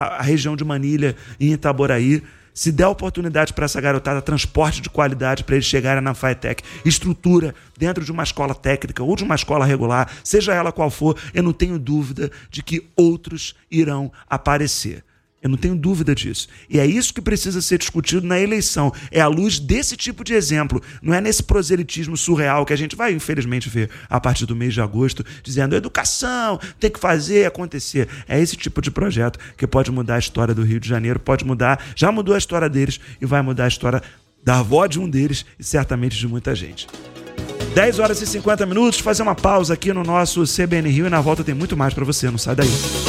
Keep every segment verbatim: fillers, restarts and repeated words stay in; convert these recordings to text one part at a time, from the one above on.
a, a região de Manilha, em Itaboraí. Se der oportunidade para essa garotada, transporte de qualidade para eles chegarem na FATEC, estrutura dentro de uma escola técnica ou de uma escola regular, seja ela qual for, eu não tenho dúvida de que outros irão aparecer. Eu não tenho dúvida disso. E é isso que precisa ser discutido na eleição. É à luz desse tipo de exemplo. Não é nesse proselitismo surreal que a gente vai, infelizmente, ver a partir do mês de agosto, dizendo educação, tem que fazer acontecer. É esse tipo de projeto que pode mudar a história do Rio de Janeiro, pode mudar, já mudou a história deles e vai mudar a história da avó de um deles e certamente de muita gente. dez horas e cinquenta minutos, fazer uma pausa aqui no nosso C B N Rio e na volta tem muito mais para você, não sai daí.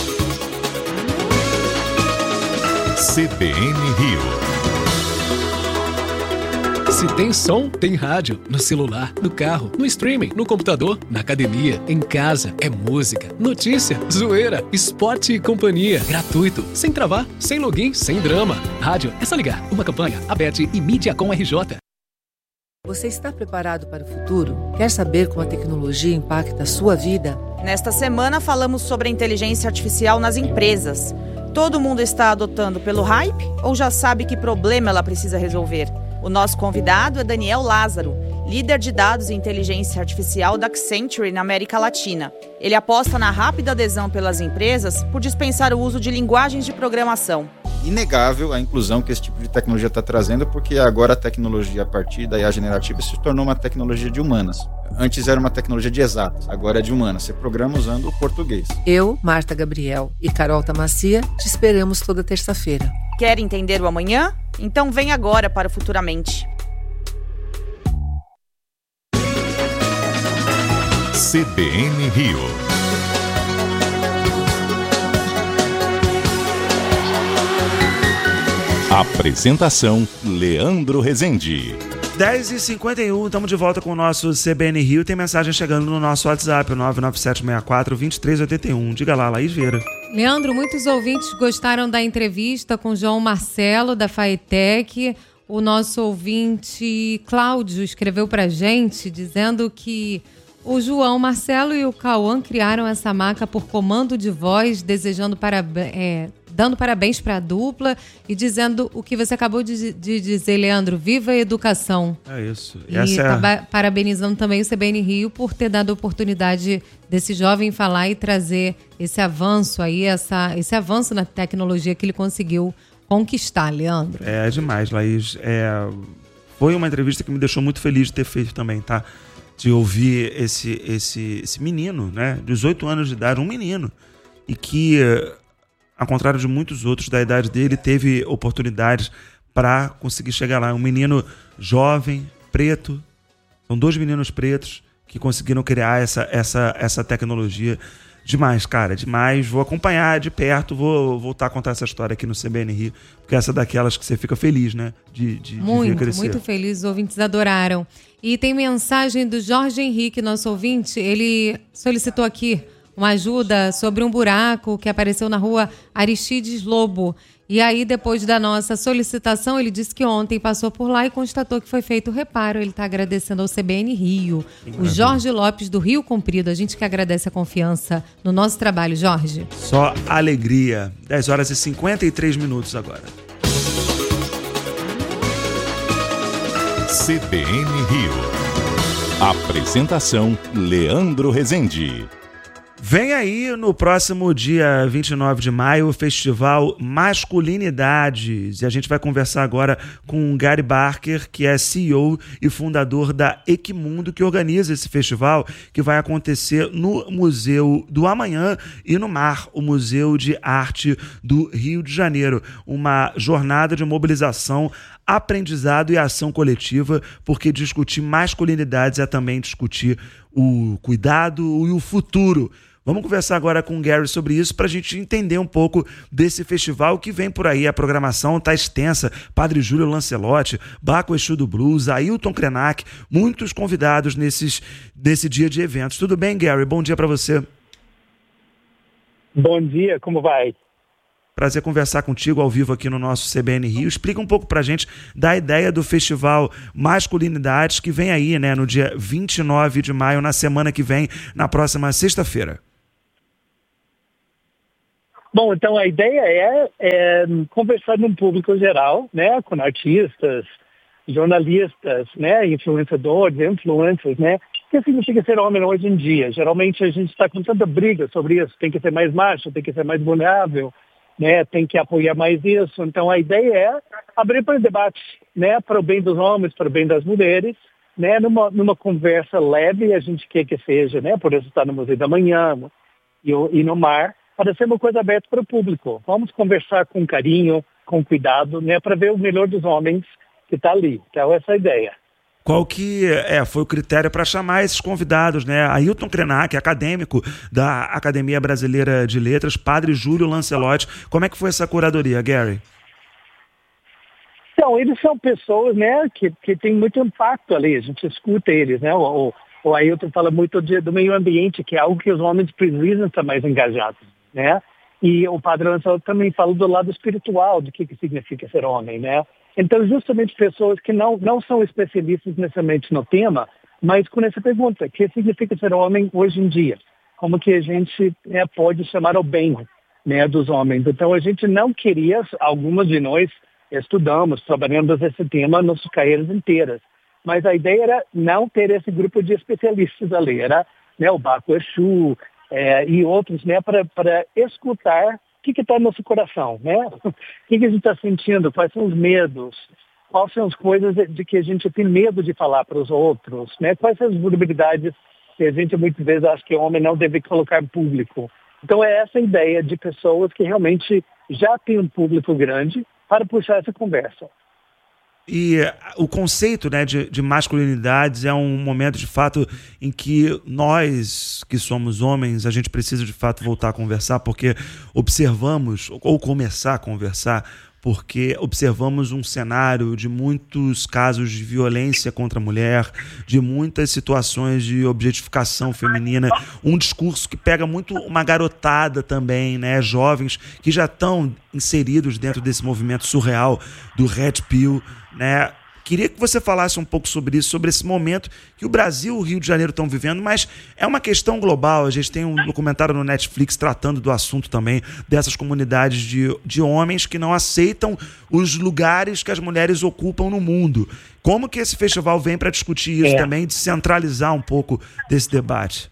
C B N Rio. Se tem som, tem rádio. No celular, no carro, no streaming, no computador, na academia, em casa. É música, notícia, zoeira, esporte e companhia. Gratuito, sem travar, sem login, sem drama. Rádio, é só ligar. Uma campanha, Abete e Mídiacom R J. Você está preparado para o futuro? Quer saber como a tecnologia impacta a sua vida? Nesta semana falamos sobre a inteligência artificial nas empresas. Todo mundo está adotando pelo hype ou já sabe que problema ela precisa resolver? O nosso convidado é Daniel Lázaro, líder de dados e inteligência artificial da Accenture na América Latina. Ele aposta na rápida adesão pelas empresas por dispensar o uso de linguagens de programação. Inegável a inclusão que esse tipo de tecnologia está trazendo, porque agora a tecnologia a partir da I A generativa se tornou uma tecnologia de humanas. Antes era uma tecnologia de exatas, agora é de humanas. Você programa usando o português. Eu, Marta Gabriel e Carol Tamacia te esperamos toda terça-feira. Quer entender o amanhã? Então vem agora para o Futuramente. C B N Rio. Apresentação Leandro Rezende. dez e cinquenta e um, estamos de volta com o nosso C B N Rio. Tem mensagem chegando no nosso WhatsApp, nove nove sete seis quatro, dois três oito um. Diga lá, Laís Vieira. Leandro, muitos ouvintes gostaram da entrevista com João Marcelo, da FATEC. O nosso ouvinte Cláudio escreveu pra gente dizendo que o João Marcelo e o Cauã criaram essa marca por comando de voz, desejando parabéns... É, dando parabéns para a dupla e dizendo o que você acabou de, de dizer, Leandro, viva a educação. É isso. E Essa tá é... parabenizando também o C B N Rio por ter dado a oportunidade desse jovem falar e trazer esse avanço aí, essa, esse avanço na tecnologia que ele conseguiu conquistar, Leandro. É demais, Laís. É... Foi uma entrevista que me deixou muito feliz de ter feito também, tá? De ouvir esse, esse, esse menino, né? dezoito anos de idade, um menino. E que... ao contrário de muitos outros da idade dele, teve oportunidades para conseguir chegar lá. Um menino jovem, preto, são dois meninos pretos que conseguiram criar essa, essa, essa tecnologia. Demais, cara, demais. Vou acompanhar de perto, vou voltar a contar essa história aqui no C B N Rio, porque essa é daquelas que você fica feliz, né? De, de, muito, de ver crescer. Muito feliz, os ouvintes adoraram. E tem mensagem do Jorge Henrique, nosso ouvinte, ele solicitou aqui uma ajuda sobre um buraco que apareceu na rua Aristides Lobo. E aí, depois da nossa solicitação, ele disse que ontem passou por lá e constatou que foi feito o reparo. Ele está agradecendo ao C B N Rio. O Jorge Lopes, do Rio Comprido. A gente que agradece a confiança no nosso trabalho, Jorge. Só alegria. dez horas e cinquenta e três minutos agora. C B N Rio. Apresentação Leandro Rezende. Vem aí no próximo dia vinte e nove de maio o Festival Masculinidades. E a gente vai conversar agora com o Gary Barker, que é C E O e fundador da Equimundo, que organiza esse festival, que vai acontecer no Museu do Amanhã e no Mar, o Museu de Arte do Rio de Janeiro. Uma jornada de mobilização, aprendizado e ação coletiva, porque discutir masculinidades é também discutir o cuidado e o futuro. Vamos conversar agora com o Gary sobre isso para a gente entender um pouco desse festival que vem por aí. A programação está extensa. Padre Júlio Lancelotti, Baco Exu do Blues, Ailton Krenak, muitos convidados nesses, nesse dia de eventos. Tudo bem, Gary? Bom dia para você. Bom dia, como vai? Prazer conversar contigo ao vivo aqui no nosso C B N Rio. Explica um pouco pra gente da ideia do Festival Masculinidades, que vem aí, né, no dia vinte e nove de maio, na semana que vem, na próxima sexta-feira. Bom, então a ideia é, é conversar num público geral, né, com artistas, jornalistas, né, influenciadores, influencers, né, o que significa ser homem hoje em dia. Geralmente a gente está com tanta briga sobre isso, tem que ser mais macho, tem que ser mais vulnerável, né, tem que apoiar mais isso. Então a ideia é abrir para o debate, né, para o bem dos homens, para o bem das mulheres, né, numa, numa conversa leve, a gente quer que seja, né, por isso está no Museu da Manhã e, e no Mar, para ser uma coisa aberta para o público. Vamos conversar com carinho, com cuidado, né, para ver o melhor dos homens que está ali. Então, essa é a ideia. Qual que é, foi o critério para chamar esses convidados, né? Ailton Krenak, acadêmico da Academia Brasileira de Letras, Padre Júlio Lancelotti. Como é que foi essa curadoria, Gary? Então, eles são pessoas, né, que, que têm muito impacto ali. A gente escuta eles, né? O, o, o Ailton fala muito de, do meio ambiente, que é algo que os homens precisam estar mais engajados, né? E o Padre Lancelotti também fala do lado espiritual, do que, que significa ser homem, né? Então, justamente pessoas que não, não são especialistas necessariamente no tema, mas com essa pergunta, o que significa ser homem hoje em dia? Como que a gente é, pode chamar ao bem, né, dos homens? Então, a gente não queria, algumas de nós estudamos, trabalhamos esse tema nas nossas carreiras inteiras, mas a ideia era não ter esse grupo de especialistas ali, era, né, o Baco Exu é, e outros, né, para escutar o que está no nosso coração, né? O que, que a gente está sentindo, quais são os medos, quais são as coisas de que a gente tem medo de falar para os outros, né? Quais são as vulnerabilidades que a gente muitas vezes acha que o homem não deve colocar em público. Então é essa ideia de pessoas que realmente já têm um público grande para puxar essa conversa. E o conceito, né, de, de masculinidades é um momento, de fato, em que nós, que somos homens, a gente precisa, de fato, voltar a conversar, porque observamos, ou começar a conversar, porque observamos um cenário de muitos casos de violência contra a mulher, de muitas situações de objetificação feminina, um discurso que pega muito uma garotada também, né, jovens que já estão inseridos dentro desse movimento surreal do Red Pill, né? Queria que você falasse um pouco sobre isso, sobre esse momento que o Brasil e o Rio de Janeiro estão vivendo, mas é uma questão global. A gente tem um documentário no Netflix tratando do assunto também, dessas comunidades de, de homens que não aceitam os lugares que as mulheres ocupam no mundo. Como que esse festival vem para discutir isso é. também, de centralizar um pouco desse debate?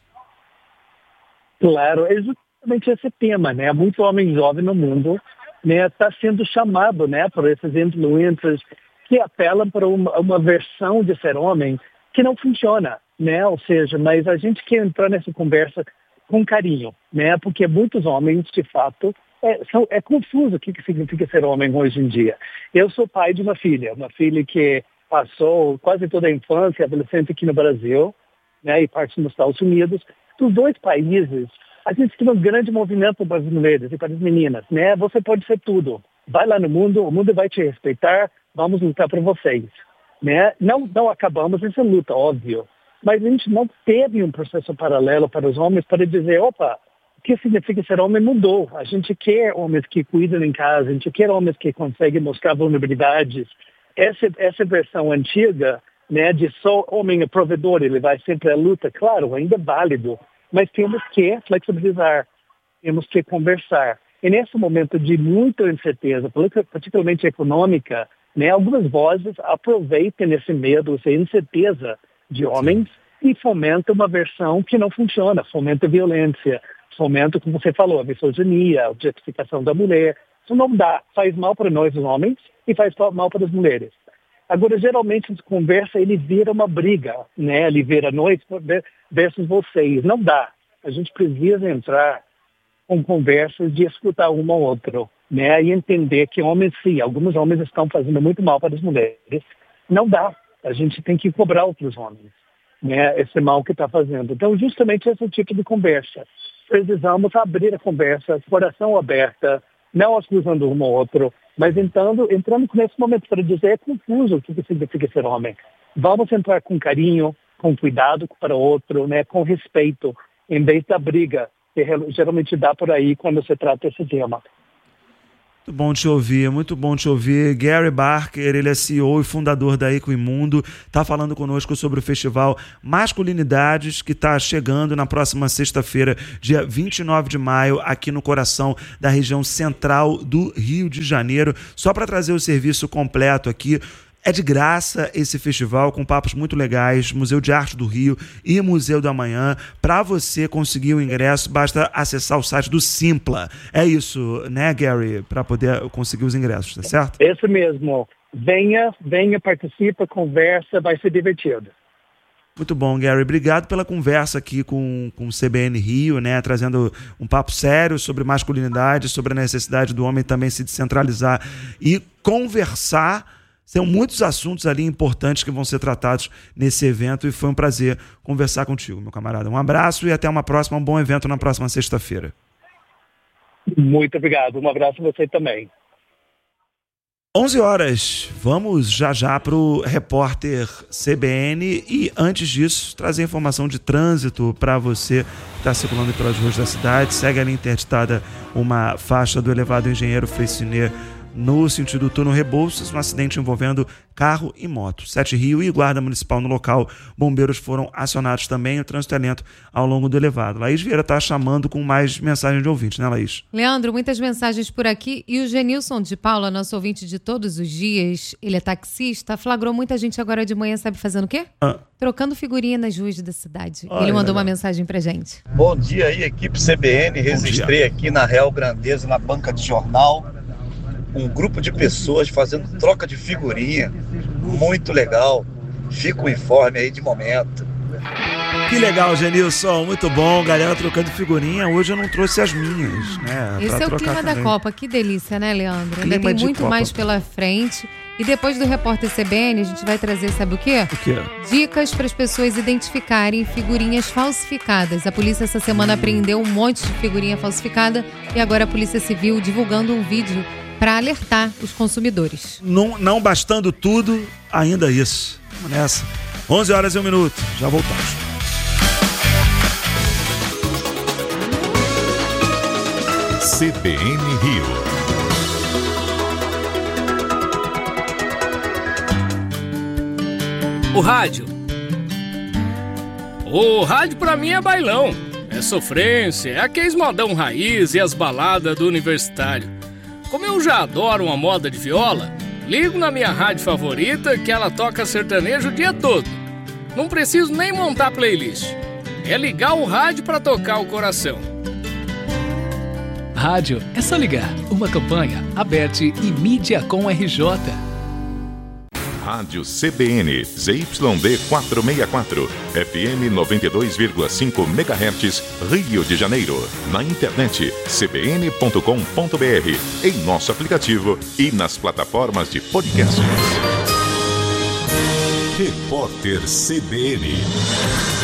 Claro, é justamente esse tema, né? Muito homem jovem no mundo, né, está sendo chamado, né, por esses influencers que apelam para uma, uma versão de ser homem que não funciona, né? Ou seja, mas a gente quer entrar nessa conversa com carinho, né? Porque muitos homens, de fato, é, são, é confuso o que, que significa ser homem hoje em dia. Eu sou pai de uma filha, uma filha que passou quase toda a infância, adolescente aqui no Brasil, né, e parte nos Estados Unidos. Dos dois países, a gente tem um grande movimento para as mulheres e para as meninas, né? Você pode ser tudo. Vai lá no mundo, o mundo vai te respeitar, vamos lutar por vocês, né? Não, não acabamos essa luta, óbvio, mas a gente não teve um processo paralelo para os homens para dizer, opa, o que significa ser homem mudou. A gente quer homens que cuidam em casa, a gente quer homens que conseguem mostrar vulnerabilidades. Essa, essa versão antiga, né, de só homem é provedor, ele vai sempre à luta, claro, ainda é válido, mas temos que flexibilizar, temos que conversar. E nesse momento de muita incerteza, particularmente econômica, né, algumas vozes aproveitam esse medo, essa incerteza de homens e fomentam uma versão que não funciona, fomenta a violência, fomenta, como você falou, a misoginia, a objetificação da mulher. Isso não dá, faz mal para nós, os homens, e faz mal para as mulheres. Agora, geralmente, essa conversa, ele vira uma briga, né? Ele vira nós versus vocês. Não dá. A gente precisa entrar com conversas de escutar um ao outro, né? E entender que homens, sim, alguns homens estão fazendo muito mal para as mulheres. Não dá. A gente tem que cobrar outros homens, né? Esse mal que está fazendo. Então, justamente esse tipo de conversa. Precisamos abrir a conversa, coração aberto, não acusando um ao outro, mas entrando, entrando nesse momento para dizer, é confuso o que significa ser homem. Vamos entrar com carinho, com cuidado para o outro, né? Com respeito, em vez da briga que geralmente dá por aí quando se trata desse tema. Muito bom te ouvir, muito bom te ouvir. Gary Barker, ele é C E O e fundador da Ecoimundo, está falando conosco sobre o festival Masculinidades, que está chegando na próxima sexta-feira, dia vinte e nove de maio, aqui no coração da região central do Rio de Janeiro. Só para trazer o serviço completo aqui, é de graça esse festival, com papos muito legais, Museu de Arte do Rio e Museu do Amanhã. Para você conseguir o ingresso, basta acessar o site do Simpla. É isso, né, Gary? Para poder conseguir os ingressos, tá certo? Isso mesmo. Venha, venha, participa, conversa, vai ser divertido. Muito bom, Gary. Obrigado pela conversa aqui com, com o C B N Rio, né? Trazendo um papo sério sobre masculinidade, sobre a necessidade do homem também se descentralizar e conversar. São muitos assuntos ali importantes que vão ser tratados nesse evento e foi um prazer conversar contigo, meu camarada. Um abraço e até uma próxima, um bom evento na próxima sexta-feira. Muito obrigado. Um abraço a você também. onze horas. Vamos já já para o repórter C B N e antes disso trazer informação de trânsito para você que está circulando pelas ruas da cidade. Segue ali interditada uma faixa do elevado Engenheiro Freycinet no sentido Túnel Rebouças, um acidente envolvendo carro e moto. Sete Rio e Guarda Municipal no local. Bombeiros foram acionados também. O trânsito é lento ao longo do elevado. Laís Vieira está chamando com mais mensagens de ouvinte, né, Laís? Leandro, muitas mensagens por aqui. E o Genilson de Paula, nosso ouvinte de todos os dias, ele é taxista, flagrou muita gente agora de manhã, sabe fazendo o quê? Ah. Trocando figurinha nas ruas da cidade. Olha, ele mandou legal. Uma mensagem pra gente. Bom dia aí, equipe C B N. Registrei aqui na Real Grandeza, na banca de jornal, um grupo de pessoas fazendo troca de figurinha. Muito legal. Fica o informe aí de momento. Que legal, Genilson. Muito bom. Galera trocando figurinha. Hoje eu não trouxe as minhas, né? Esse é o clima também da Copa. Que delícia, né, Leandro? Ainda tem muito Copa. Mais pela frente. E depois do repórter C B N, a gente vai trazer, sabe o quê? O quê? Dicas para as pessoas identificarem figurinhas falsificadas. A polícia essa semana hum. apreendeu um monte de figurinha falsificada e agora a Polícia Civil divulgando um vídeo para alertar os consumidores. Não, não bastando tudo, ainda isso. Vamos nessa. onze horas e um minuto. Já voltamos. C B N Rio. O rádio. O rádio pra mim é bailão. É sofrência, é aqueles modão raiz e as baladas do universitário. Como eu já adoro uma moda de viola, ligo na minha rádio favorita que ela toca sertanejo o dia todo. Não preciso nem montar playlist. É ligar o rádio pra tocar o coração. Rádio é só ligar. Uma campanha, Aberte e Mídia com R J. Rádio C B N, Z Y D quatrocentos e sessenta e quatro, F M noventa e dois vírgula cinco megahertz, Rio de Janeiro. Na internet, c b n ponto com ponto b r, em nosso aplicativo e nas plataformas de podcast. Repórter C B N.